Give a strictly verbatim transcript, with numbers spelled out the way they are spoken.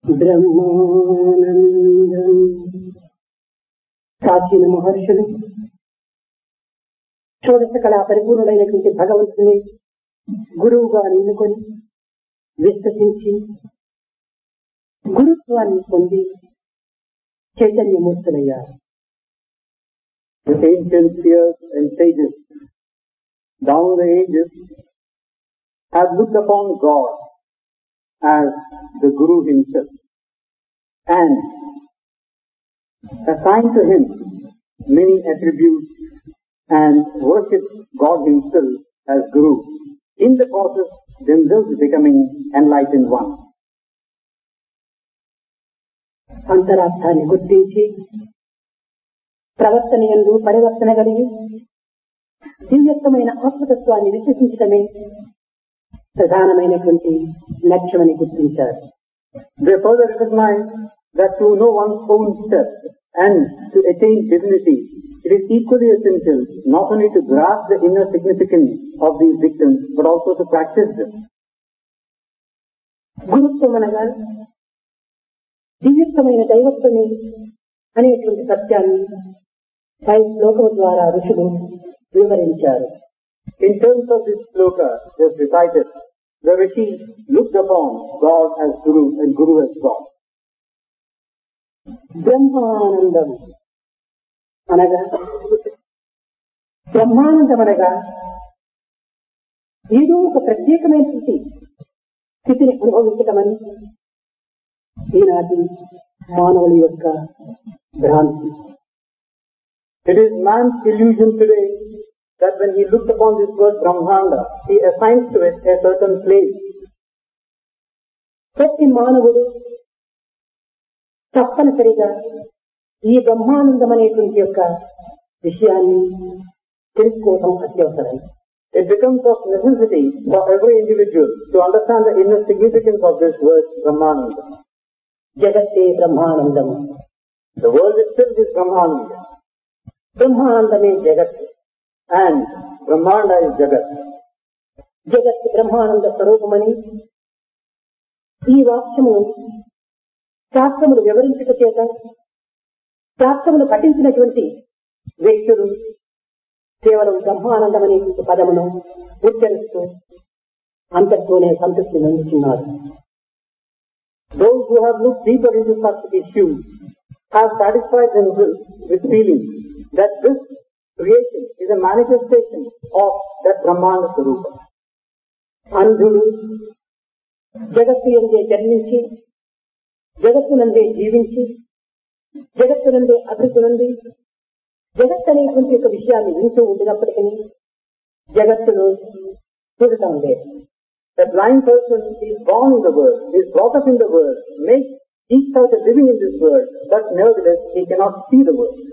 బ్రహ్మానందం. ప్రాచీన మహర్షులు షోడశ కళా పరిపూర్ణుడైనటువంటి భగవంతుని గురువుగా నిన్నుకొని విశ్వసించి గురుత్వాన్ని పొంది చైతన్యమూర్తులయ్యారు. The ancient seers and sages down the ages have looked upon God as the Guru himself and assigned to him many attributes and worship God himself as Guru, in the process themselves becoming enlightened one. అంతరార్థాన్ని గుర్తించి ప్రవర్తన యందు పరివర్తన కలిగి దివ్యత్వమైన ఆత్మతత్వాన్ని విశ్వసించడమే ప్రధానమైనటువంటి లక్ష్యమని గుర్తించారు. They further recognize that to know one's own self and to attain divinity, it is equally essential not only to grasp the inner significance of these dictums, but also to practice them. గురుత్వం అనగా దివ్యత్వమైన దైవత్వమే అనేటువంటి సత్యాన్ని పై శ్లోకం ద్వారా ఋషులు వివరించారు. In terms of this sloka, just recited, the Rishi looked upon God as Guru and Guru as God. Brahmanandam అనగా బ్రహ్మానందం అనగా ఏదో ఒక ప్రత్యేకమైనటువంటి స్థితిని అనుభవించటమని ఈనాటి మానవుల యొక్క భ్రాంతి. It is man's illusion today that when he looked upon this word Brahmanda, he assigns to it a certain place. ప్రతి మానవుడు తప్పనిసరిగా ఈ బ్రహ్మానందం అనేటువంటి యొక్క విషయాన్ని తెలుసుకోవడం అత్యవసరం. It becomes of necessity for every individual to understand the inner significance of this word Brahmananda. జగత్తే Brahmanandam. The word itself is Brahmananda. బ్రహ్మానందమే జగత్ and Brahmanda is Jagat. జగత్ బ్రహ్మానంద స్వరూపమని ఈ వాక్యము శాస్త్రములు వివరించుట చేత శాస్త్రములు పఠించినటువంటి వ్యక్తులు కేవలం బ్రహ్మానందం అనేటువంటి పదమును ఉచ్చరిస్తూ అంతటితోనే సంతృప్తి పొందుతున్నారు. Those who have looked deeper into such issues have satisfied themselves with feeling that this creation is a manifestation of that Brahmanda Swarupa. అంధుడు జగత్తు యందే జన్మించి జగత్తునందే జీవించి జగత్తునందే అభివృద్ధి జగత్ అనేటువంటి ఒక విషయాన్ని వింటూ ఉండినప్పటికీ జగత్తును చూడటం లేదు. A blind person is born in the world, is brought up in the world, makes each out a living in this world, but nevertheless he cannot see the world.